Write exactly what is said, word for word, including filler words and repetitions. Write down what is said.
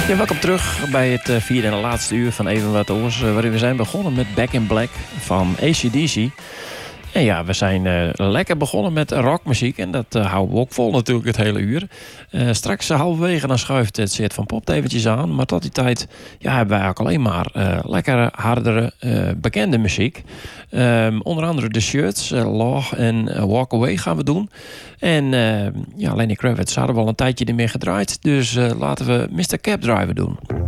Ja, welkom terug bij het uh, vierde en laatste uur van Even Wat Oors, uh, waarin we zijn begonnen met Back in Black van A C D C. En ja, we zijn uh, lekker begonnen met rockmuziek en dat uh, houden we ook vol natuurlijk het hele uur. Uh, straks uh, halverwege dan schuift het Zit van Pop eventjes aan, maar tot die tijd ja, hebben wij ook alleen maar uh, lekkere, hardere, uh, bekende muziek. Um, onder andere The Shirts, uh, Law en uh, Walk Away gaan we doen. En uh, ja, Lenny Kravitz hadden we al een tijdje niet meer gedraaid, dus uh, laten we mister Cab Driver doen.